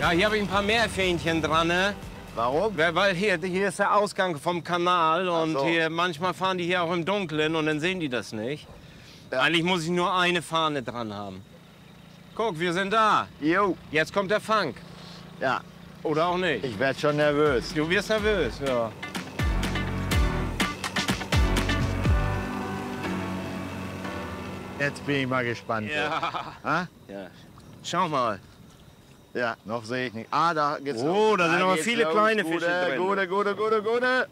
Ja, hier habe ich ein paar Meerfähnchen dran, ne? Warum? Weil hier ist der Ausgang vom Kanal und so. hier, manchmal fahren die hier auch im Dunkeln und dann sehen die das nicht. Ja. Eigentlich muss ich nur eine Fahne dran haben. Guck, wir sind da. Jo. Jetzt kommt der Fang. Ja, Oder auch nicht. ich werde schon nervös. Du wirst nervös, ja. Jetzt bin ich mal gespannt. Ha? Ja. Schau mal. Ja, noch sehe ich nicht. Ah, da geht's Oh, los. da sind aber geht's viele los. kleine Gute, Fische drin. Gute.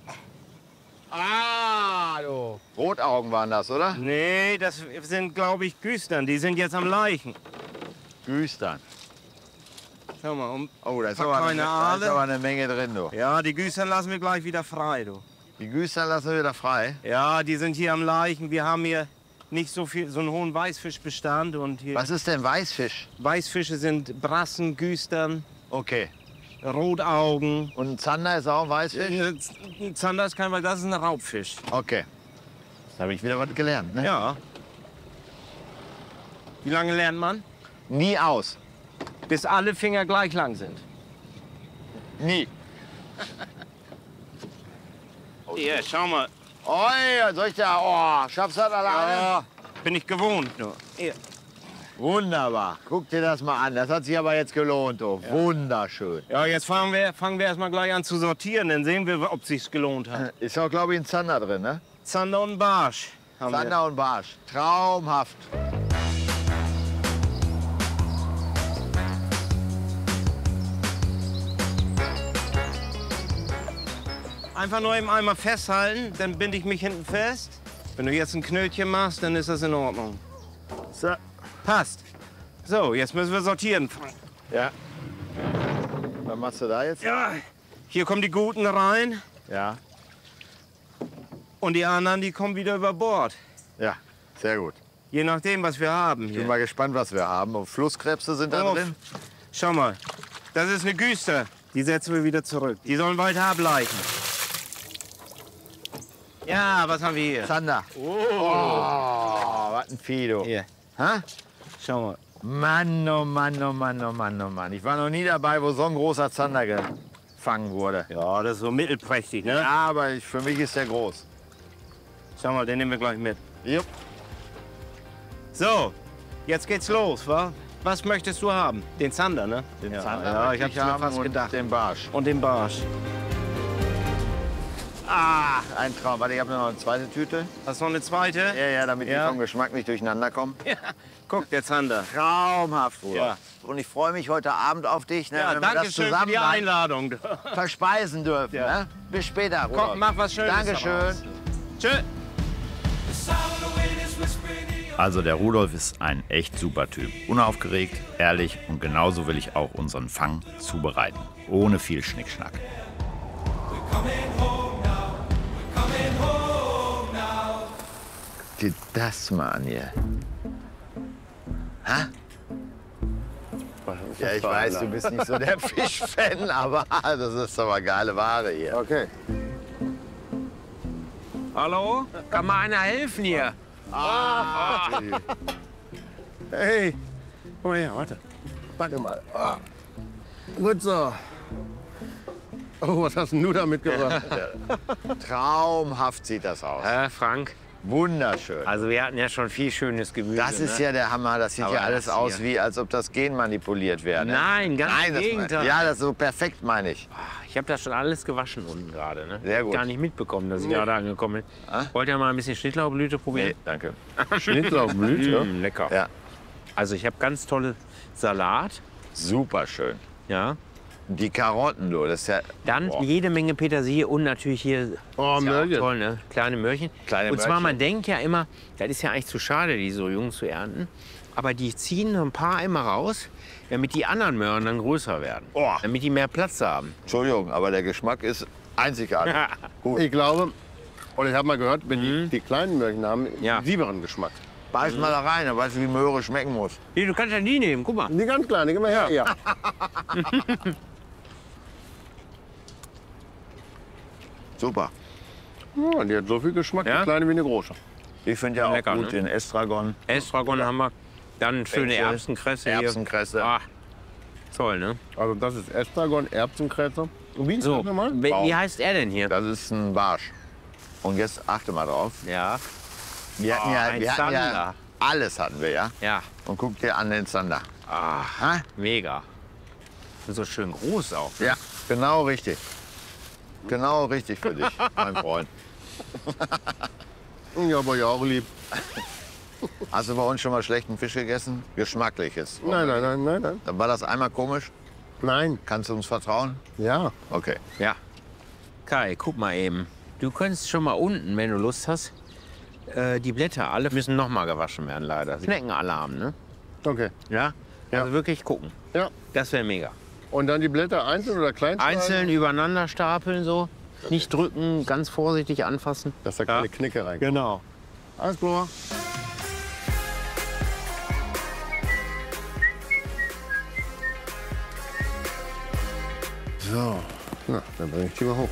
Ah, du. Rotaugen waren das, oder? Nee, das sind, glaube ich, Güstern. Die sind jetzt am Leichen. Güstern. Schau mal, Oh, da ist Pack aber keine da ist Aale. aber eine Menge drin, du. ja, die Güstern lassen wir gleich wieder frei, du. Die Güstern lassen wir wieder frei. Ja, die sind hier am Leichen. Wir haben hier nicht so einen hohen Weißfischbestand. Und hier Was ist denn Weißfisch? Weißfische sind Brassen, Güstern, Okay. Rotaugen. Und ein Zander ist auch ein Weißfisch? Ein Zander ist kein, weil das ist ein Raubfisch. Okay. Da habe ich wieder was gelernt, ne? Ja. Wie lange lernt man? Nie aus. Bis alle Finger gleich lang sind. Nie. Hier, schau mal. Oh, soll ich da? Oh, schaffst du das alleine? Ja, bin ich gewohnt. Du. Hier. Wunderbar. Guck dir das mal an. Das hat sich aber jetzt gelohnt, du. Wunderschön. Ja, jetzt fangen wir erst mal gleich an zu sortieren. Dann sehen wir, ob es sich gelohnt hat. Ist auch, glaube ich, ein Zander drin, ne? Zander und Barsch haben wir. Zander und Barsch. Traumhaft. Einfach nur im Eimer festhalten, dann binde ich mich hinten fest. Wenn du jetzt ein Knötchen machst, dann ist das in Ordnung. So. Passt. So, jetzt müssen wir sortieren. Ja. Was machst du da jetzt? Ja, hier kommen die Guten rein Ja. und die anderen, die kommen wieder über Bord. Ja, sehr gut. Je nachdem, was wir haben Bin hier. mal gespannt, was wir haben. Und Flusskrebse sind da Oh, drin. Schau mal, das ist eine Güster. Die setzen wir wieder zurück. Die sollen weiter ableichen. Ja, was haben wir hier? Zander. Oh, was ein Fido. Hier, Ha? schau mal. Mann, oh Mann, oh Mann, oh Mann, oh Mann. Ich war noch nie dabei, wo so ein großer Zander gefangen wurde. Ja, das ist so mittelprächtig, ne? Ja, aber für mich ist der groß. Schau mal, den nehmen wir gleich mit. Jupp. So, jetzt geht's los, wa? Was möchtest du haben? Den Zander, ne? Den ja, Zander ja, möchte ich hab's mir haben fast und gedacht. den Barsch. Und den Barsch. Ah, ein Traum. Warte, ich habe noch eine zweite Tüte. Hast du noch eine zweite? Ja, damit Ja. die vom Geschmack nicht durcheinander kommen. Ja. Guck, der Zander. Traumhaft, Bruder. Ja. Und ich freue mich heute Abend auf dich, ne, Ja, wenn wir danke das schön für zusammen die dann Einladung. verspeisen dürfen. Ja. Ne? Bis später, Bruder. Komm, mach was Schönes. Dankeschön. daraus. Tschö. Also der Rudolf ist ein echt super Typ. Unaufgeregt, ehrlich und genauso will ich auch unseren Fang zubereiten. Ohne viel Schnickschnack. Guck dir das mal an hier. Ha? Ja, ich weiß, du bist nicht so der Fischfan, aber das ist aber geile Ware hier. Okay. Hallo? Kann mal einer helfen hier? Hey, komm mal her, warte. Warte mal. Ah. Gut so. Oh, was hast denn du da mitgebracht? Traumhaft sieht das aus. Frank, Wunderschön. also wir hatten ja schon viel schönes Gemüse. Das ist ja der Hammer. Das sieht Aber ja alles das aus, hier- wie als ob das genmanipuliert wäre. Ne? Nein, ganz im das Gegenteil. Ja, das ist so perfekt, meine ich. Ich habe das schon alles gewaschen unten gerade. Ne? Sehr gut. Gar nicht mitbekommen, dass ich gerade angekommen bin. Wollt ihr mal ein bisschen Schnittlauchblüte probieren? Nee, danke. Schnittlauchblüte. Lecker. Ja, Also ich habe ganz tolle Salat. super schön. Ja. Die Karotten, du, das ist ja... Dann Boah. jede Menge Petersilie und natürlich hier Oh, ist ja auch Möhrchen. toll, ne? Kleine Möhrchen. Kleine und zwar, Möhrchen. man denkt ja immer, das ist ja eigentlich zu schade, die so jung zu ernten. Aber die ziehen ein paar immer raus, damit die anderen Möhren dann größer werden. Oh. Damit die mehr Platz haben. Entschuldigung, aber der Geschmack ist einzigartig. Gut. Ich glaube, und ich habe mal gehört, wenn die kleinen Möhrchen haben, Ja. sieberen Geschmack. Beiß mal da rein, dann weißt du, wie Möhre schmecken muss. Hier, du kannst ja die nehmen, guck mal. Die ganz kleine, gib mal her. Ja. Super. Oh, die hat so viel Geschmack, Ja? die kleine wie eine große. Ich finde ja auch Lecker, gut ne? den Estragon. Estragon haben wir. Dann schöne Fenchel, Erbsenkresse hier. Erbsenkresse. Ah, Toll, ne? Also das ist Estragon, Erbsenkräuter. Und wie ist So, das nochmal? wie heißt er denn hier? Das ist ein Barsch. Und jetzt achte mal drauf. Ja, Wir hatten, ein wir hatten ja Zander. alles hatten wir, ja. ja. Und guck dir an den Zander. Ah, mega. So schön groß auch. Ja, genau richtig. Genau richtig für dich, mein Freund. Ja, aber ja auch lieb. Hast du bei uns schon mal schlechten Fisch gegessen? Geschmackliches. Nein, nein, nein, nein, nein. Dann war das einmal komisch. Nein. Kannst du uns vertrauen? Ja. Okay. Ja. Kai, guck mal eben. Du könntest schon mal unten, wenn du Lust hast, die Blätter alle müssen noch mal gewaschen werden, leider. Schneckenalarm, ne? Okay. Ja? Ja. Also wirklich gucken. Ja. Das wäre mega. Und dann die Blätter einzeln oder klein schneiden? Einzeln übereinander stapeln so. Nicht drücken, ganz vorsichtig anfassen. Dass da keine Knicke rein. Genau. Alles klar. So, na, dann bringe ich die mal hoch.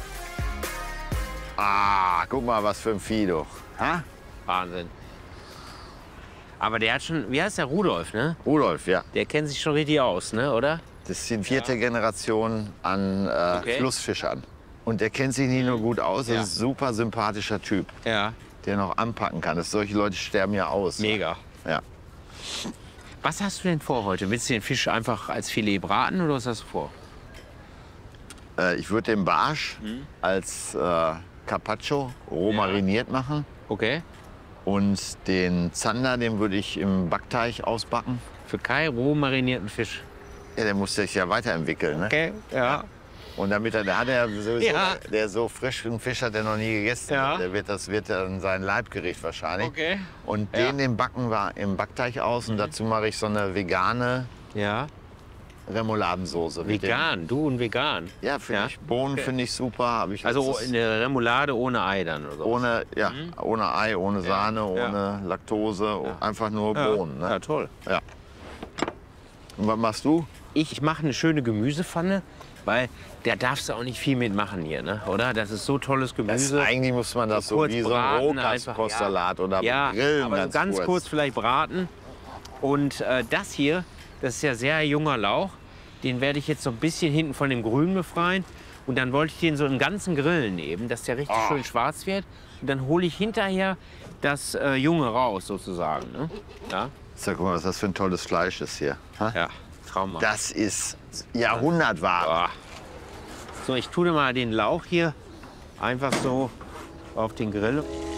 Ah, guck mal, was für ein Vieh, du. Ha? Wahnsinn. Aber der hat schon, wie heißt der, Rudolf, ne? Rudolf, ja. Der kennt sich schon richtig aus, ne, oder? Das ist die 4. Generation an Okay. Flussfischern. Und der kennt sich nicht nur gut aus, das Ja. ist ein super sympathischer Typ, Ja. der noch anpacken kann. Solche Leute sterben ja aus. Mega. Ja. Was hast du denn vor heute? Willst du den Fisch einfach als Filet braten oder was hast du vor? Ich würde den Barsch als Carpaccio roh mariniert machen. Okay. Und den Zander, den würde ich im Backteig ausbacken. Für Kai roh marinierten Fisch. Ja, der muss sich ja weiterentwickeln. Ne? Okay, ja. Und damit der hat ja sowieso, Ja. der so frischen Fisch hat er noch nie gegessen. Ja. Das wird dann sein Leibgericht wahrscheinlich. Okay. Und Ja. den backen wir im Backteig aus und dazu mache ich so eine vegane Ja. Remouladensoße. mit Vegan, du und vegan. Dem, ja, finde Ja. ich. Bohnen finde ich super. Hab ich Also letztes- eine Remoulade ohne Ei dann oder so. ohne, ja, ohne Ei, ohne Sahne, Ja. ohne Laktose, einfach nur Bohnen. Ne? Ja, toll. Und was machst du? Ich mache eine schöne Gemüsepfanne, weil da darfst du auch nicht viel mitmachen hier, ne? Oder? Das ist so tolles Gemüse. Eigentlich muss man das so kurz wie so ein braten, einfach, Rohkostsalat oder ja, grillen aber ganz kurz vielleicht braten. Und das hier, das ist ja sehr junger Lauch. Den werde ich jetzt so ein bisschen hinten von dem Grün befreien. Und dann wollte ich den so einen ganzen Grillen nehmen, dass der richtig schön schwarz wird. Und dann hole ich hinterher das Junge raus, sozusagen. Ne? Ja? So, guck mal, was das für ein tolles Fleisch ist hier. Ha? Ja, traumhaft. Das ist Jahrhundertware. Ah. So, ich tue mal den Lauch hier einfach so auf den Grill.